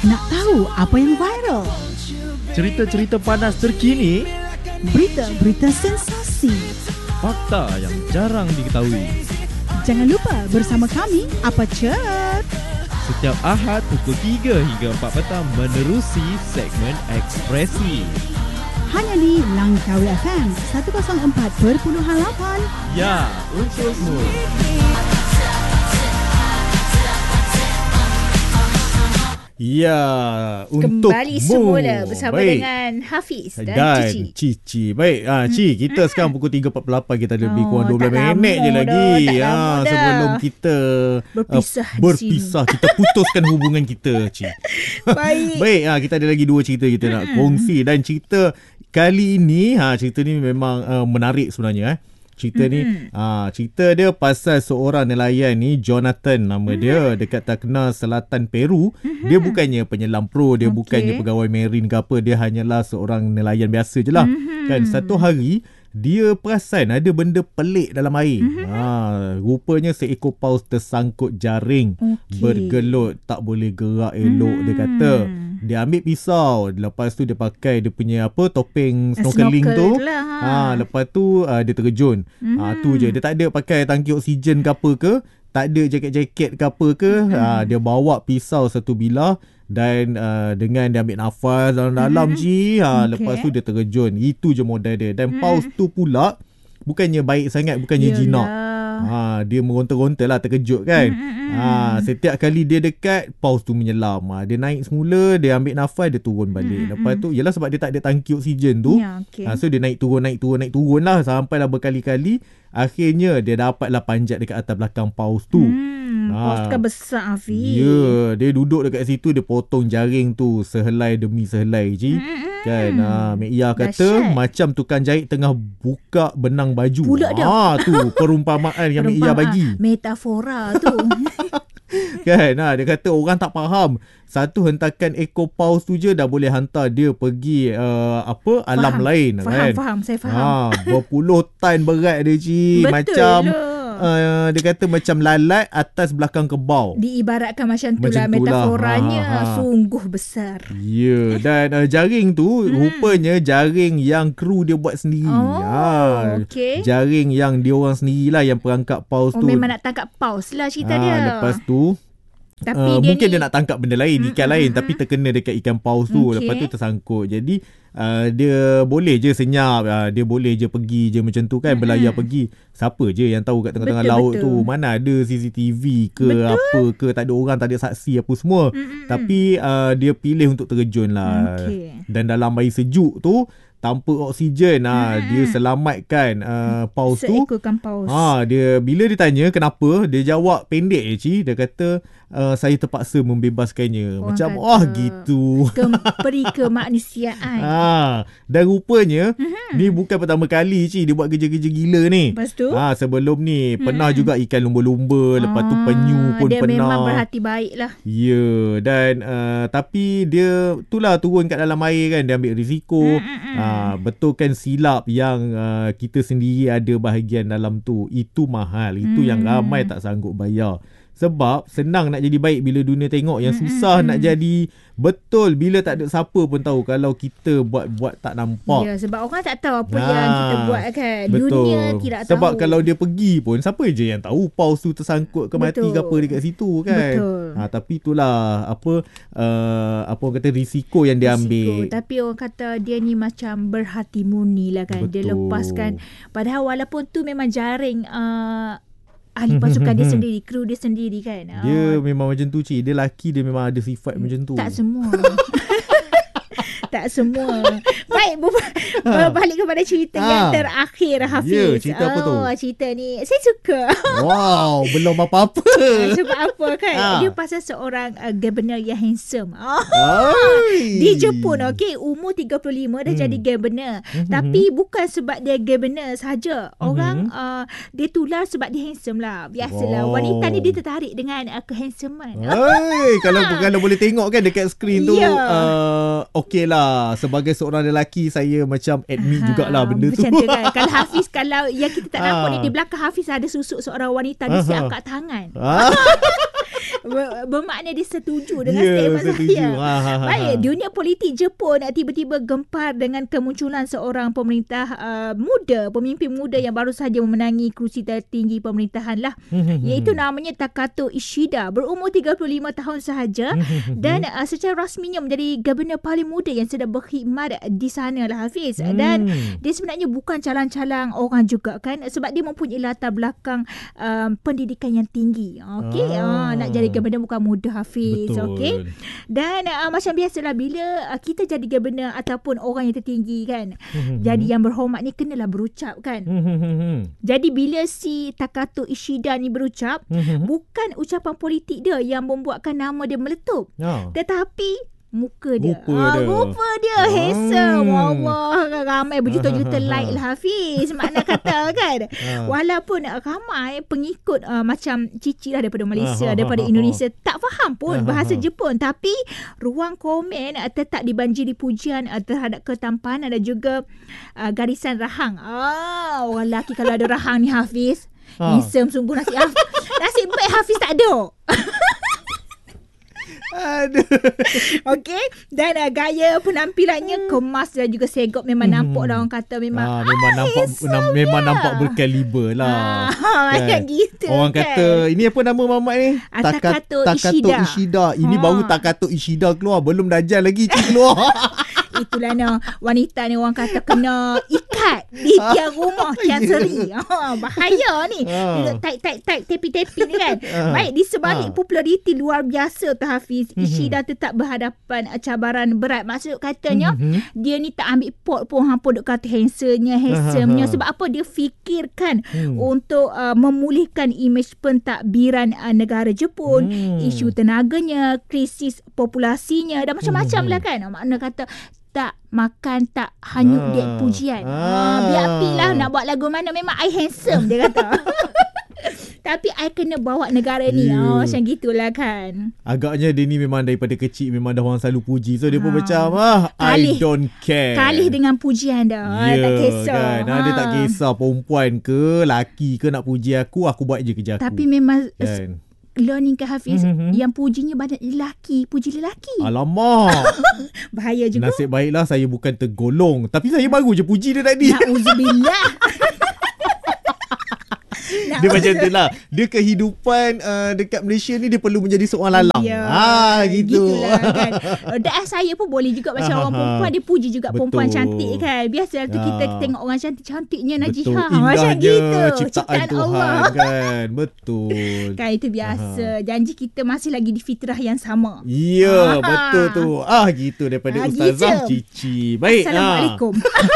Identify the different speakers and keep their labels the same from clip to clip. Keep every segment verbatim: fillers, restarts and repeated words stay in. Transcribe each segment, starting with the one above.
Speaker 1: Nak tahu apa yang viral?
Speaker 2: Cerita-cerita panas terkini,
Speaker 1: Berita-berita sensasi.
Speaker 2: fakta yang jarang diketahui.
Speaker 1: Jangan lupa bersama kami, Apa Chat?
Speaker 2: Setiap Ahad pukul tiga hingga empat petang menerusi segmen Ekspresi.
Speaker 1: Hanya di Langkawi F M seratus empat perpuluhan lapan.
Speaker 2: Ya, untukmu. Ya, untuk
Speaker 3: Kembali semula bersama
Speaker 2: Baik.
Speaker 3: dengan Hafiz dan,
Speaker 2: Dan
Speaker 3: Cici.
Speaker 2: Cici. Baik, ha, Ci, kita sekarang pukul tiga empat puluh lapan, kita ada lebih
Speaker 3: Oh,
Speaker 2: kurang dua belas
Speaker 3: tak lama
Speaker 2: minit je
Speaker 3: dah,
Speaker 2: lagi.
Speaker 3: tak
Speaker 2: Ha,
Speaker 3: lama dah.
Speaker 2: sebelum kita
Speaker 3: Berpisah
Speaker 2: uh,
Speaker 3: di
Speaker 2: berpisah, kita putuskan hubungan kita, Ci.
Speaker 3: Baik.
Speaker 2: Baik, ha, kita ada lagi dua cerita kita nak kongsi, dan cerita kali ini, ha, cerita ni memang uh, menarik sebenarnya. Eh. Cerita mm-hmm. ni ha, cerita dia pasal seorang nelayan ni, Jonathan nama mm-hmm. dia, dekat Tacna Selatan, Peru. Mm-hmm. Dia bukannya penyelam pro, dia okay. bukannya pegawai marine ke apa, dia hanyalah seorang nelayan biasa je lah. Mm-hmm. Kan satu hari dia perasan ada benda pelik dalam air. Mm-hmm. Ha, rupanya seekor paus tersangkut jaring, okay. bergelut, tak boleh gerak elok. Mm-hmm. Dia kata dia ambil pisau, lepas tu dia pakai dia punya apa topeng snorkeling
Speaker 3: Snorkel
Speaker 2: tu.
Speaker 3: lah, ha.
Speaker 2: ha lepas tu uh, dia terjun. Mm-hmm. Ha tu je, dia tak ada pakai tangki oksigen ke apa ke, tak ada jaket-jaket ke apa ke. Mm-hmm. Ha dia bawa pisau satu bilah dan uh, dengan dia ambil nafas dalam-dalam, mm-hmm. Ci. Ha okay. Lepas tu dia terjun. Itu je modal dia. Dan mm-hmm. paus tu pula bukannya baik sangat, bukannya Yalah. jinak. Ha, dia meronta-ronta lah, terkejut kan. Mm-hmm. Ha, setiap kali dia dekat, paus tu menyelam. Ha, dia naik semula, dia ambil nafas, dia turun balik. Mm-hmm. Lepas tu, yelah sebab dia tak ada tangki oksigen tu.
Speaker 3: Ya, okay.
Speaker 2: Ha, so dia naik turun, naik turun, naik turun lah. Sampailah berkali-kali. Akhirnya dia dapatlah panjat dekat atas belakang paus tu.
Speaker 3: Hmm, ha. Paus kan besar, Hafiz.
Speaker 2: Ya, yeah, dia duduk dekat situ, dia potong jaring tu sehelai demi sehelai, Ci. Mm-hmm. Kan, ha, Mek Iyah kata Dasyat. Macam tukang jahit tengah buka benang baju.
Speaker 3: Pula dah.
Speaker 2: Ha, tu perumpamaan yang Mek Iyah bagi.
Speaker 3: Metafora tu.
Speaker 2: Kan, ha, dia kata orang tak faham. Satu hentakan ekor paus tu je dah boleh hantar dia pergi uh, apa alam
Speaker 3: faham.
Speaker 2: lain.
Speaker 3: Faham,
Speaker 2: kan?
Speaker 3: faham, saya faham.
Speaker 2: Ha, berpuluh tan berat dia, Ci.
Speaker 3: Betul
Speaker 2: Macam
Speaker 3: lah.
Speaker 2: Uh, dia kata macam lalat atas belakang kebau.
Speaker 3: Diibaratkan macam tu
Speaker 2: Macam
Speaker 3: lah metaforanya.
Speaker 2: Ha, ha.
Speaker 3: Sungguh besar.
Speaker 2: Ya, yeah. Dan uh, jaring tu hmm. rupanya jaring yang kru dia buat sendiri.
Speaker 3: Oh,
Speaker 2: ha.
Speaker 3: okay.
Speaker 2: Jaring yang dia orang sendirilah yang perangkap paus
Speaker 3: oh,
Speaker 2: tu.
Speaker 3: Memang nak tangkap paus lah cerita
Speaker 2: ha,
Speaker 3: dia.
Speaker 2: Lepas tu
Speaker 3: Tapi
Speaker 2: uh,
Speaker 3: dia
Speaker 2: mungkin
Speaker 3: ni...
Speaker 2: dia nak tangkap benda lain, ikan mm-hmm. lain, tapi terkena dekat ikan paus tu.
Speaker 3: Okay.
Speaker 2: Lepas tu tersangkut. Jadi uh, dia boleh je senyap, uh, dia boleh je pergi je macam tu kan, mm-hmm. berlayar pergi. Siapa je yang tahu kat tengah-tengah
Speaker 3: betul,
Speaker 2: laut
Speaker 3: betul.
Speaker 2: tu, mana ada C C T V ke betul. apa ke, tak ada orang, tak ada saksi apa semua. Mm-hmm. Tapi uh, dia pilih untuk terjun lah. Okay. Dan dalam air sejuk tu, tanpa oksigen, hmm. ha, dia selamatkan uh, paus tu.
Speaker 3: Seekorkan paus.
Speaker 2: Ha, dia bila ditanya kenapa, dia jawab pendek je, Ci. Dia kata uh, saya terpaksa membebaskannya. Orang macam ah oh, gitu.
Speaker 3: Peri kemanusiaan.
Speaker 2: Ha, dan rupanya hmm. ni bukan pertama kali, Ci, dia buat kerja-kerja gila ni.
Speaker 3: Lepas tu?
Speaker 2: Ha, sebelum ni hmm. pernah juga ikan lumba-lumba, ah, lepas tu penyu pun
Speaker 3: dia
Speaker 2: pernah.
Speaker 3: Dia memang berhati baik lah.
Speaker 2: Ya, yeah, dan uh, tapi dia itulah turun kat dalam air kan, dia ambil risiko. Hmm, hmm, hmm. Ha, betulkan silap yang uh, kita sendiri ada bahagian dalam tu. Itu mahal. Itu hmm. yang ramai tak sanggup bayar. Sebab senang nak jadi baik bila dunia tengok, yang susah hmm. nak jadi betul bila tak ada siapa pun tahu. Kalau kita buat-buat tak nampak.
Speaker 3: Ya, sebab orang tak tahu apa
Speaker 2: nah,
Speaker 3: yang kita buat kan.
Speaker 2: Betul.
Speaker 3: Dunia tidak tahu.
Speaker 2: Sebab kalau dia pergi pun, siapa je yang tahu paus tu tersangkut ke mati ke apa dekat situ kan.
Speaker 3: Betul.
Speaker 2: Ha, tapi itulah apa uh, apa orang kata risiko yang dia
Speaker 3: risiko.
Speaker 2: ambil.
Speaker 3: Tapi orang kata dia ni macam berhati murni lah kan. Betul. Dia lepaskan. Padahal walaupun tu memang jaring uh, ahli pasukan dia sendiri, kru dia sendiri kan.
Speaker 2: Dia
Speaker 3: oh.
Speaker 2: memang macam tu, Cik. Dia lelaki, dia memang ada sifat hmm, macam tu.
Speaker 3: Tak semua. Tak semua. Baik, berbalik kepada cerita ha. yang terakhir, Hafiz.
Speaker 2: Ya, cerita apa tu?
Speaker 3: Oh, cerita ni saya suka.
Speaker 2: Wow, belum apa-apa.
Speaker 3: Sebab apa kan? Ha. Dia pasal seorang uh, governor yang handsome. Oh. Di Jepun, okey, umur tiga puluh lima dah hmm. jadi governor. Mm-hmm. Tapi bukan sebab dia governor saja. Orang mm-hmm. uh, dia tular sebab dia handsome lah. Biasalah, wow. wanita ni dia tertarik dengan uh, kehandsomean.
Speaker 2: Hey, kalau kalau boleh tengok kan dekat skrin tu,
Speaker 3: yeah.
Speaker 2: uh, okey lah. Sebagai seorang lelaki, saya macam admit ha, jugalah benda tu.
Speaker 3: Macam tu kan. Kalau Hafiz, kalau yang kita tak nampak ni, di belakang Hafiz ada susuk seorang wanita, dia siap angkat tangan. Ber- bermakna dia setuju dengan
Speaker 2: Ya,
Speaker 3: statement
Speaker 2: setuju.
Speaker 3: saya.
Speaker 2: Ha, ha, ha,
Speaker 3: Baik,
Speaker 2: ha.
Speaker 3: dunia politik Jepun tiba-tiba gempar dengan kemunculan seorang pemerintah uh, muda, pemimpin muda yang baru sahaja memenangi kerusi tertinggi pemerintahan lah. Iaitu namanya Takato Ishida, berumur tiga puluh lima tahun sahaja dan uh, secara rasminya menjadi Gubernur paling muda yang sedang berkhidmat di sana lah, Hafiz. Dan dia sebenarnya bukan calang-calang orang juga kan, sebab dia mempunyai latar belakang um, pendidikan yang tinggi. Okey, ah. uh, nak jadi Gubernur bukan mudah, Hafiz. Okey. Dan uh, macam biasalah bila uh, kita jadi Gubernur ataupun orang yang tertinggi kan, jadi yang berhormat ni kenalah berucap kan. Jadi bila si Takato Ishida ni berucap, bukan ucapan politik dia yang membuatkan nama dia meletup,
Speaker 2: Oh.
Speaker 3: tetapi muka dia.
Speaker 2: Rupa
Speaker 3: ah,
Speaker 2: dia.
Speaker 3: Rupa dia
Speaker 2: Ah.
Speaker 3: handsome. Allah, ramai berjuta-juta like lah, Hafiz. Makna kata kan.
Speaker 2: Ah.
Speaker 3: Walaupun uh, ramai pengikut uh, macam Cici lah daripada Malaysia,
Speaker 2: Ah,
Speaker 3: daripada
Speaker 2: ah, ah,
Speaker 3: Indonesia tak faham pun
Speaker 2: Ah,
Speaker 3: bahasa
Speaker 2: ah, ah.
Speaker 3: Jepun, tapi ruang komen uh, tetap dibanjiri pujian uh, terhadap ketampanan dan juga uh, garisan rahang. Ah, orang lelaki kalau ada rahang ni, Hafiz,
Speaker 2: Ah.
Speaker 3: handsome sungguh. Nasib nasib baik Hafiz tak ada.
Speaker 2: Aduh.
Speaker 3: Okey, dan uh, gaya penampilannya kemas dan juga segop, memang nampak dah orang kata memang
Speaker 2: Ah, memang nampak nam, memang nampak berkaliber lah.
Speaker 3: Ah, macam gitu
Speaker 2: Orang
Speaker 3: kan.
Speaker 2: kata ini apa nama mamat ni?
Speaker 3: Ah, Takato
Speaker 2: Takato
Speaker 3: Ishida.
Speaker 2: Ishida. Ini
Speaker 3: Ha.
Speaker 2: baru Takato Ishida keluar, belum Dajjal lagi cik keluar.
Speaker 3: Itulah no, wanita ni orang kata kena ikat di tiang rumah, tiang seri. Ha, bahaya ni.
Speaker 2: Ha.
Speaker 3: Duduk taik-taik-taik, tepi-tepi ni kan.
Speaker 2: Ha.
Speaker 3: Baik, di sebalik
Speaker 2: Ha.
Speaker 3: populariti luar biasa tu, Hafiz, Ishida tetap berhadapan cabaran berat. Maksud katanya,
Speaker 2: Mhm.
Speaker 3: dia ni tak ambil pot pun hampa duk kata handsome-nya, handsome-nya.
Speaker 2: Ha, ha, ha.
Speaker 3: Sebab apa? Dia fikirkan
Speaker 2: Hmm.
Speaker 3: untuk uh, memulihkan imej pentadbiran uh, negara Jepun,
Speaker 2: Hmm.
Speaker 3: isu tenaganya, krisis populasinya dan macam-macam
Speaker 2: Hmm.
Speaker 3: lah kan. Makna kata tak makan, tak hanyut
Speaker 2: Ah.
Speaker 3: dia pujian.
Speaker 2: Ah.
Speaker 3: Ah, biar apilah nak buat lagu mana, memang I handsome dia kata. Tapi I kena bawa negara ni.
Speaker 2: Ya.
Speaker 3: Oh, macam gitulah kan.
Speaker 2: Agaknya dia ni memang daripada kecil memang dah orang selalu puji. So dia pun
Speaker 3: Ha.
Speaker 2: macam ah, I
Speaker 3: Kalih.
Speaker 2: don't care.
Speaker 3: Kalih dengan pujian dah.
Speaker 2: Ya,
Speaker 3: Tak kisah.
Speaker 2: kan. Ha. Dia tak kisah perempuan ke laki ke nak puji aku, aku buat je kerja aku.
Speaker 3: Tapi memang
Speaker 2: kan.
Speaker 3: learning ke, Hafiz,
Speaker 2: Mhm.
Speaker 3: yang pujinya banyak lelaki, puji lelaki.
Speaker 2: Alamak.
Speaker 3: Bahaya juga.
Speaker 2: Nasib baiklah saya bukan tergolong. Tapi saya baru je puji dia tadi.
Speaker 3: Na'udzubillah.
Speaker 2: Dia macam tu lah. Dia kehidupan uh, dekat Malaysia ni dia perlu menjadi seorang lalang.
Speaker 3: Ya,
Speaker 2: ah, gitu.
Speaker 3: Gitulah kan. Dan saya pun boleh juga macam orang perempuan, dia puji juga perempuan
Speaker 2: Betul.
Speaker 3: cantik kan. Biasa tu kita
Speaker 2: Ah.
Speaker 3: tengok orang cantik-cantiknya
Speaker 2: Betul.
Speaker 3: Najihah. Macam
Speaker 2: Indahnya
Speaker 3: gitu.
Speaker 2: ciptaan Tuhan
Speaker 3: Allah.
Speaker 2: kan. Betul.
Speaker 3: Kan itu biasa. Janji kita masih lagi di fitrah yang sama.
Speaker 2: Ya,
Speaker 3: Ah.
Speaker 2: betul tu. Ah, gitu daripada
Speaker 3: Ah,
Speaker 2: Ustazah
Speaker 3: gitu.
Speaker 2: Cici. Baik.
Speaker 3: Assalamualaikum.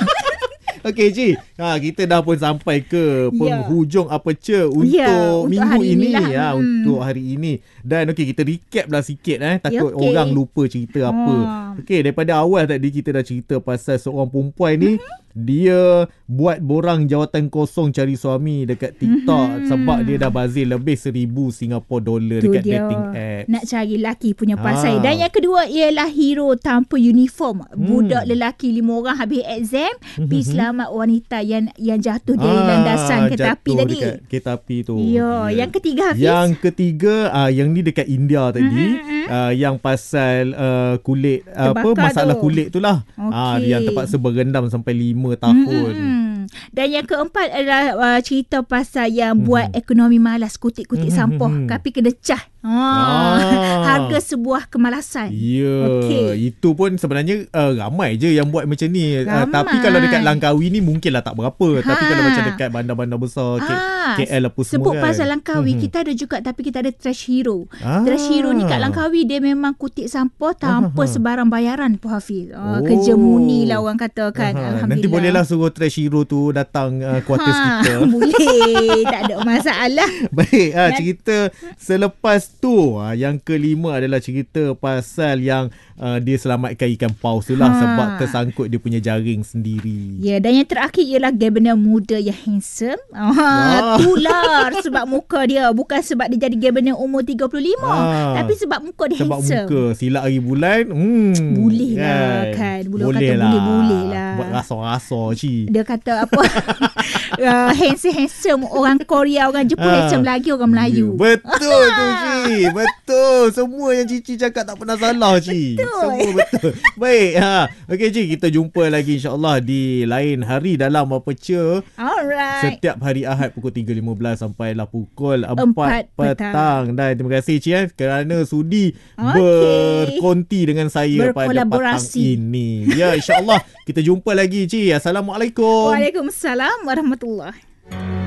Speaker 2: Okey, Ci. Ha, kita dah pun sampai ke
Speaker 3: Ya.
Speaker 2: penghujung aperture untuk
Speaker 3: Ya, untuk
Speaker 2: minggu
Speaker 3: hari
Speaker 2: ini.
Speaker 3: inilah.
Speaker 2: Ya,
Speaker 3: Hmm.
Speaker 2: untuk hari ini. Dan okey, kita recap lah sikit eh. Takut
Speaker 3: Ya, okey.
Speaker 2: orang lupa cerita apa.
Speaker 3: Ah.
Speaker 2: Okey, daripada awal tadi kita dah cerita pasal seorang perempuan ni. Dia buat borang jawatan kosong cari suami dekat TikTok.
Speaker 3: Mhm.
Speaker 2: Sebab dia dah bazir lebih seribu Singapore dollar
Speaker 3: Tu
Speaker 2: dekat
Speaker 3: dia.
Speaker 2: dating apps.
Speaker 3: Nak cari lelaki punya pasai.
Speaker 2: Ah.
Speaker 3: Dan yang kedua ialah hero tanpa uniform.
Speaker 2: Hmm.
Speaker 3: Budak lelaki lima orang habis exam, pergi selamat wanita yang yang jatuh dari
Speaker 2: Ah,
Speaker 3: landasan kereta api
Speaker 2: jatuh
Speaker 3: tadi.
Speaker 2: dekat kereta api tu.
Speaker 3: Ya, yang ketiga, Hafiz.
Speaker 2: Yang ketiga ah yang ni dekat India tadi,
Speaker 3: Mm-mm.
Speaker 2: ah, yang pasal uh, kulit apa
Speaker 3: Terbakar
Speaker 2: masalah
Speaker 3: tu.
Speaker 2: kulit tu lah. Ah
Speaker 3: Okey.
Speaker 2: yang terpaksa berendam sampai lima tahun.
Speaker 3: Mm-mm. Dan yang keempat adalah uh, cerita pasal yang buat ekonomi malas, kutik-kutik
Speaker 2: Mhm.
Speaker 3: sampah tapi kena cah. Ha.
Speaker 2: Ah.
Speaker 3: Harga sebuah kemalasan.
Speaker 2: Ya,
Speaker 3: Okey.
Speaker 2: itu pun sebenarnya uh, ramai je yang buat macam ni. Uh,
Speaker 3: Ramai.
Speaker 2: tapi kalau dekat Langkawi ni mungkinlah tak berapa.
Speaker 3: Ha.
Speaker 2: Tapi kalau macam dekat bandar-bandar besar, K,
Speaker 3: Ah,
Speaker 2: K L apa semua
Speaker 3: sebut
Speaker 2: kan.
Speaker 3: pasal Langkawi,
Speaker 2: Mhm.
Speaker 3: kita ada juga, tapi kita ada trash hero.
Speaker 2: Ah.
Speaker 3: Trash hero ni kat Langkawi dia memang kutik sampah tanpa
Speaker 2: Ah, ah.
Speaker 3: sebarang bayaran pun, Hafiz. Ah,
Speaker 2: Oh.
Speaker 3: Kerja murni lah orang katakan.
Speaker 2: Aha,
Speaker 3: Alhamdulillah.
Speaker 2: nanti bolehlah suruh trash hero tu datang uh, quarters
Speaker 3: Ha,
Speaker 2: kita.
Speaker 3: boleh. Tak ada masalah.
Speaker 2: Baik, ha,
Speaker 3: Dan-
Speaker 2: cerita selepas tu ha, yang kelima adalah cerita pasal yang uh, dia selamatkan ikan paus tu lah
Speaker 3: Ha.
Speaker 2: sebab tersangkut dia punya jaring sendiri.
Speaker 3: Ya, dan yang terakhir ialah Gubernur muda yang handsome.
Speaker 2: Ah.
Speaker 3: Ah, tular sebab muka dia. Bukan sebab dia jadi Gubernur umur tiga puluh lima.
Speaker 2: Ah.
Speaker 3: Tapi sebab muka dia
Speaker 2: Sebab
Speaker 3: handsome.
Speaker 2: muka silap hari bulan hmm,
Speaker 3: Boleh lah kan. Boleh
Speaker 2: Boleh
Speaker 3: kata
Speaker 2: lah.
Speaker 3: boleh-boleh lah.
Speaker 2: Buat rasa-rasa Ci.
Speaker 3: Dia kata apa? uh, handsome-handsome orang Korea, orang Jepun,
Speaker 2: Ah.
Speaker 3: handsome lagi orang Melayu.
Speaker 2: Betul tu Ci. Betul. Semua yang Cici cakap tak pernah salah Ci.
Speaker 3: Betul.
Speaker 2: Semua betul. Baik. Ha. Okey Ci, kita jumpa lagi insya-Allah di lain hari dalam Apa Cer.
Speaker 3: Alright.
Speaker 2: Setiap hari Ahad pukul tiga lima belas sampailah pukul empat
Speaker 3: Empat
Speaker 2: petang. Dan terima kasih Ci eh, kerana sudi
Speaker 3: Okey.
Speaker 2: berkonti dengan saya pada petang
Speaker 3: Berkolaborasi.
Speaker 2: ini. Ya, insya-Allah kita jumpa lagi Ci. Assalamualaikum.
Speaker 3: Waalaikumsalam warahmatullahi.